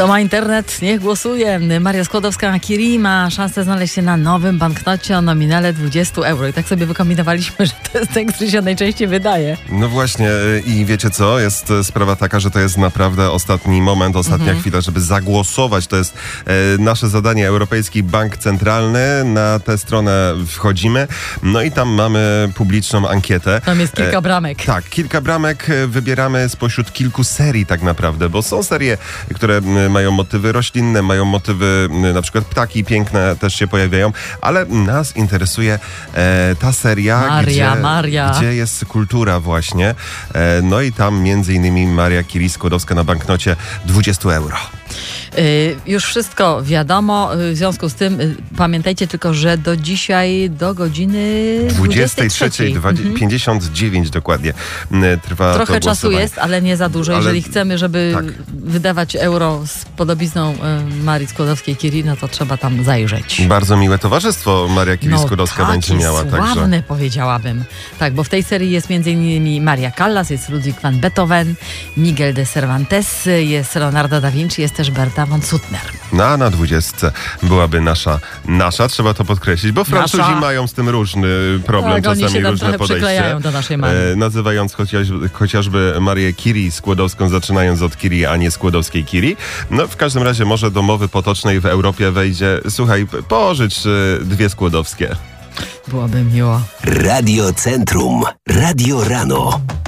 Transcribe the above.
Kto ma internet, niech głosuje. Maria Skłodowska-Curie ma szansę znaleźć się na nowym banknocie o nominale 20 euro. I tak sobie wykombinowaliśmy, że to jest ten, który się najczęściej wydaje. No właśnie i wiecie co? Jest sprawa taka, że to jest naprawdę ostatni moment, ostatnia chwila, żeby zagłosować. To jest nasze zadanie, Europejski Bank Centralny. Na tę stronę wchodzimy. No i tam mamy publiczną ankietę. Tam jest kilka bramek. Tak, kilka bramek wybieramy spośród kilku serii tak naprawdę, bo są serie, które mają motywy roślinne, mają motywy, na przykład ptaki piękne też się pojawiają, ale nas interesuje ta seria, gdzie jest kultura właśnie. No i tam między innymi Maria Curie Skłodowska na banknocie 20 euro. Już wszystko wiadomo, w związku z tym pamiętajcie tylko, że do dzisiaj, do godziny 23:59 dokładnie trwa trochę to czasu jest, ale nie za dużo. Jeżeli chcemy, żeby wydawać euro z podobizną Marii Skłodowskiej-Curie, no to trzeba tam zajrzeć. Bardzo miłe towarzystwo Maria Curie Skłodowska będzie miała. Sławne także. Powiedziałabym. Tak, bo w tej serii jest m.in. Maria Callas, jest Ludwig van Beethoven, Miguel de Cervantes, jest Leonardo da Vinci, jest też Berta von Suttner. No, a na 20 byłaby nasza, trzeba to podkreślić, bo Francuzi mają z tym różny problem, tak, czasami oni się tam różne podejście. przyklejają do naszej Marii. Nazywając chociażby Marię Curie Skłodowską, zaczynając od Curie, a nie Skłodowskiej-Curie. No, w każdym razie może do mowy potocznej w Europie wejdzie, słuchaj, pożycz 2 Skłodowskie. Byłoby miło. Radio Centrum. Radio Rano.